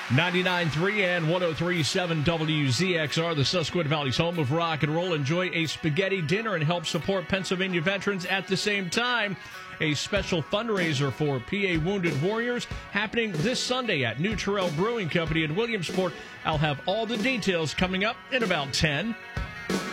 99.3 and 103.7 WZXR, the Susquehanna Valley's home of rock and roll. Enjoy a spaghetti dinner and help support Pennsylvania veterans at the same time. A special fundraiser for PA Wounded Warriors happening this Sunday at New Terrell Brewing Company in Williamsport. I'll have all the details coming up in about 10.